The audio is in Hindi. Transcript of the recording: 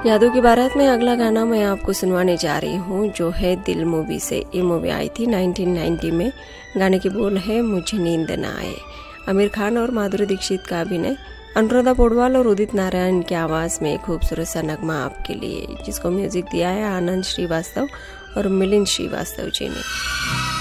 यादों की बारात में अगला गाना मैं आपको सुनवाने जा रही हूँ, जो है दिल मूवी से। ये मूवी आई थी 1990 में। गाने के बोल है मुझे नींद न आए। आमिर खान और माधुरी दीक्षित का अभिनय, अनुराधा पौडवाल और उदित नारायण की आवाज़ में एक खूबसूरत सा नगमा आपके लिए, जिसको म्यूजिक दिया है आनंद श्रीवास्तव और मिलिंद श्रीवास्तव जी ने।